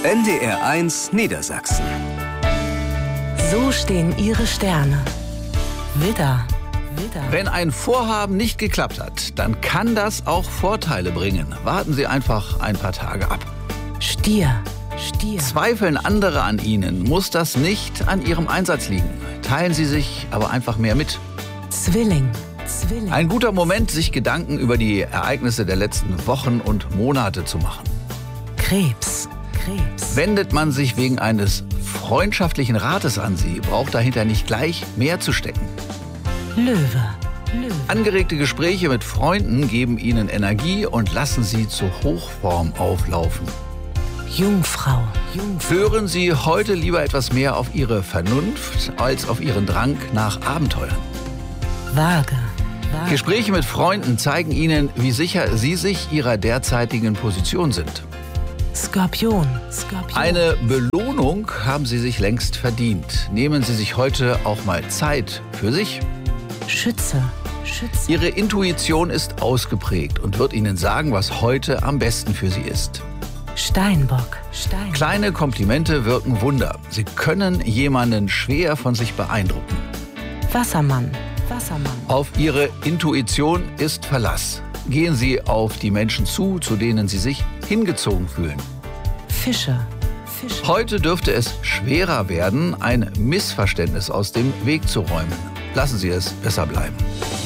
NDR1 Niedersachsen. So stehen Ihre Sterne. Widder. Wenn ein Vorhaben nicht geklappt hat, dann kann das auch Vorteile bringen. Warten Sie einfach ein paar Tage ab. Stier. Zweifeln andere an Ihnen, muss das nicht an Ihrem Einsatz liegen. Teilen Sie sich aber einfach mehr mit. Zwilling. Ein guter Moment, sich Gedanken über die Ereignisse der letzten Wochen und Monate zu machen. Krebs. Wendet man sich wegen eines freundschaftlichen Rates an Sie, braucht dahinter nicht gleich mehr zu stecken. Löwe. Angeregte Gespräche mit Freunden geben Ihnen Energie und lassen Sie zur Hochform auflaufen. Jungfrau. Hören Sie heute lieber etwas mehr auf Ihre Vernunft als auf Ihren Drang nach Abenteuern. Waage. Gespräche mit Freunden zeigen Ihnen, wie sicher Sie sich Ihrer derzeitigen Position sind. Skorpion. Eine Belohnung haben Sie sich längst verdient. Nehmen Sie sich heute auch mal Zeit für sich. Schütze. Ihre Intuition ist ausgeprägt und wird Ihnen sagen, was heute am besten für Sie ist. Steinbock. Kleine Komplimente wirken Wunder. Sie können jemanden schwer von sich beeindrucken. Wassermann. Auf Ihre Intuition ist Verlass. Gehen Sie auf die Menschen zu denen Sie sich hingezogen fühlen. Fische. Heute dürfte es schwerer werden, ein Missverständnis aus dem Weg zu räumen. Lassen Sie es besser bleiben.